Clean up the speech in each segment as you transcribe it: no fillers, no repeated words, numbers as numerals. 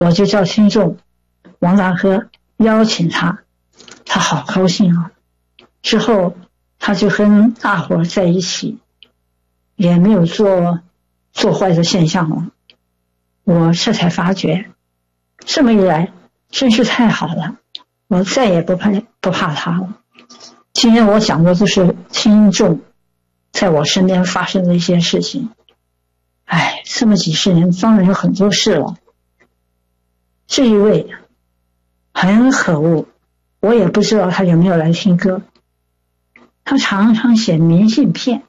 我就叫听众王大哥邀请他，他好高兴啊。之后他就跟大伙在一起，也没有做坏的现象了。我这才发觉，这么一来真是太好了，我再也不怕他了。今天我讲的就是听众在我身边发生的一些事情。这么几十年当然有很多事了。这一位很可恶，我也不知道他有没有来听歌。他常常写明信片，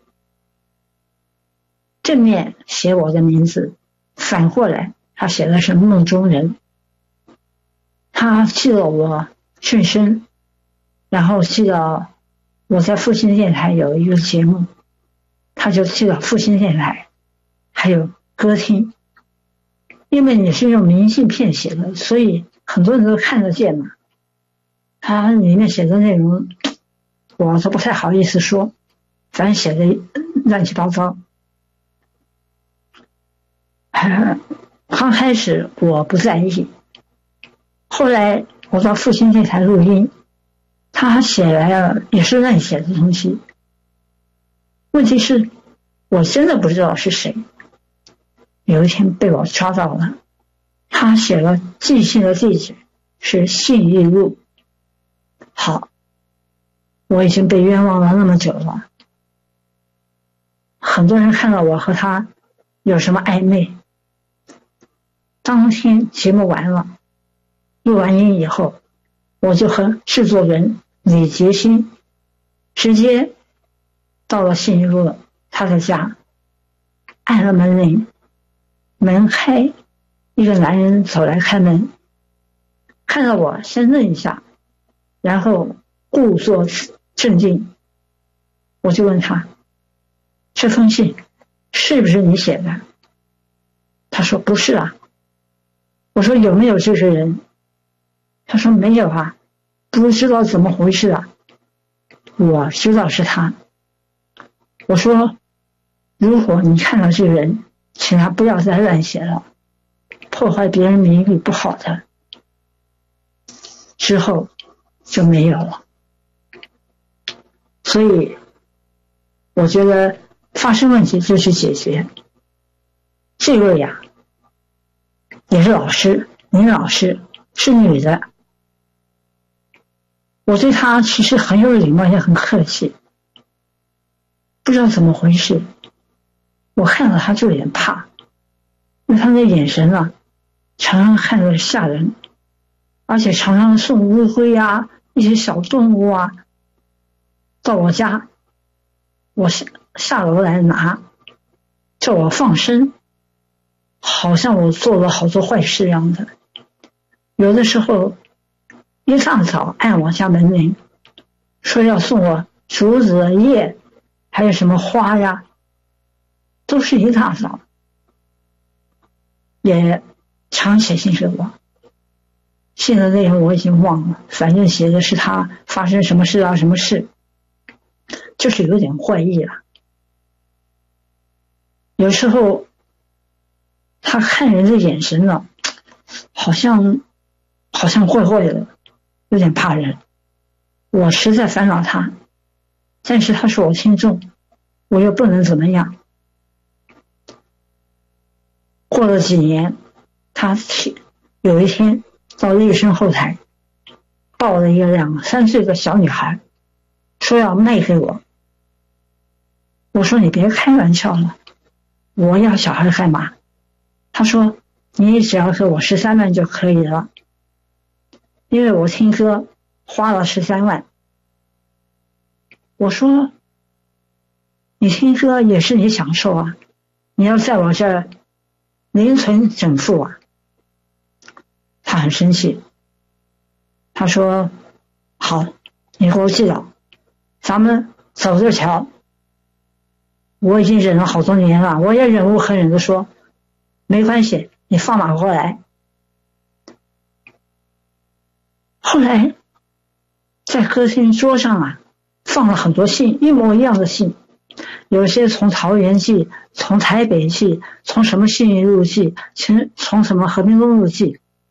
正面写我的名字，反过来他写的是梦中人。他记得我顺生，然后记得我在复兴电台有一个节目，他就记得复兴电台还有歌厅。因为你是用明信片写的，所以很多人都看得见嘛。他里面写的内容我都不太好意思说，反正写的乱七八糟。刚开始我不在意，后来我到复兴电台录音，他写来了也是乱写的东西。问题是我真的不知道是谁。有一天被我抓到了，他写了寄信的地址是信义路。好，我已经被冤枉了那么久了。很多人看到我和他有什么暧昧。当天节目完了，录完音以后，我就和制作人李杰新直接到了信义路他的家，按了门铃，门开，一个男人走来开门，看到我先愣一下，然后故作镇定。我就问他，这封信是不是你写的？他说不是啊。我说有没有这个人？他说没有啊，不知道怎么回事啊。我知道是他。我说如果你看到这个人，请他不要再乱写了，破坏别人名誉不好的。之后就没有了。所以我觉得发生问题就去解决。这位呀也是老师，女老师，是女的。我对她其实很有礼貌，也很客气。不知道怎么回事，我看到她就有点怕，因为她那眼神啊，常常看着吓人，而且常常送乌龟啊，一些小动物啊到我家，我下楼来拿，叫我放生，好像我做了好多坏事一样的。有的时候一大早按我家门铃，说要送我竹子的叶，还有什么花呀，都是一大早。也常写信给我，信的内容我已经忘了，反正写的是他发生什么事啊，什么事，就是有点怪异了。有时候他看人的眼神呢，好像怪怪的，有点怕人。我实在烦恼他，但是他是我听众，我又不能怎么样。过了几年，他有一天到律生后台抱了一个2、3岁的小女孩，说要卖给我。我说你别开玩笑了，我要小孩干嘛？他说你只要给我13万就可以了，因为我听歌花了13万。我说你听歌也是你享受啊，你要在我这儿零存整付啊。他很生气，他说好，你给我记了，咱们走着瞧。我已经忍了好多年了，我也忍无可忍的说没关系，你放马过来。后来在歌厅桌上啊放了很多信，一模一样的信，有些从桃园寄，从台北寄，从什么信义路寄，从什么和平东路寄，